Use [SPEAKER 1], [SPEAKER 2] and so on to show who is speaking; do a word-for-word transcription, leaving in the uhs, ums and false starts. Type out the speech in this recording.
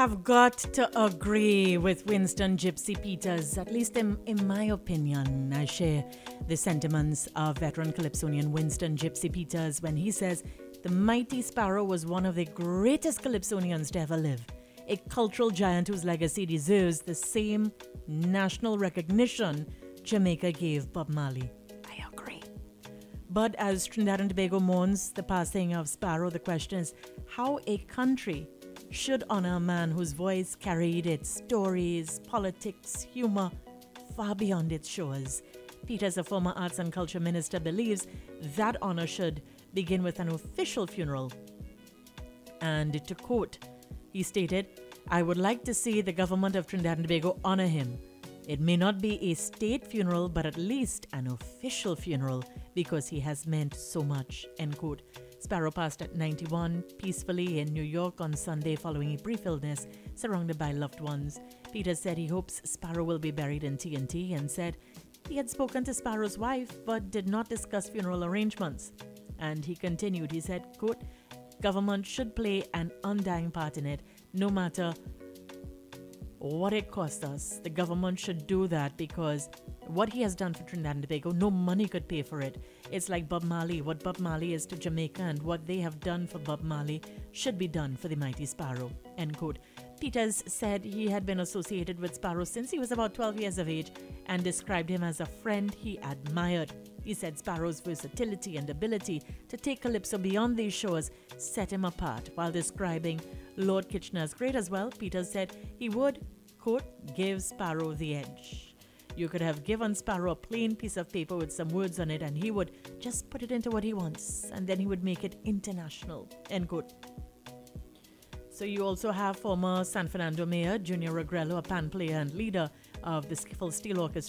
[SPEAKER 1] have got to agree with Winston Gypsy Peters, at least in, in my opinion. I share the sentiments of veteran Calypsonian Winston Gypsy Peters when he says the mighty Sparrow was one of the greatest Calypsonians to ever live, a cultural giant whose legacy deserves the same national recognition Jamaica gave Bob Marley. I agree. But as Trinidad and Tobago mourns the passing of Sparrow, the question is how a country should honor a man whose voice carried its stories, politics, humor far beyond its shores. Peters, a former arts and culture minister, believes that honor should begin with an official funeral. And to quote, he stated, "I would like to see the government of Trinidad and Tobago honor him. It may not be a state funeral, but at least an official funeral because he has meant so much," end quote. Sparrow passed at ninety-one peacefully in New York on Sunday following a brief illness, surrounded by loved ones. Peters said he hopes Sparrow will be buried in T N T and said he had spoken to Sparrow's wife but did not discuss funeral arrangements. And he continued, he said, quote, "Government should play an undying part in it, no matter what it costs us. The government should do that because what he has done for Trinidad and Tobago, no money could pay for it. It's like Bob Marley. What Bob Marley is to Jamaica and what they have done for Bob Marley should be done for the mighty Sparrow," end quote. Peters said he had been associated with Sparrow since he was about twelve years of age and described him as a friend he admired. He said Sparrow's versatility and ability to take calypso beyond these shores set him apart. While describing Lord Kitchener as great as well, Peters said he would, quote, "give Sparrow the edge. You could have given Sparrow a plain piece of paper with some words on it and he would just put it into what he wants and then he would make it international," end quote. So you also have former San Fernando Mayor Junior Regrello, a pan player and leader of the Skiffle Steel Orchestra,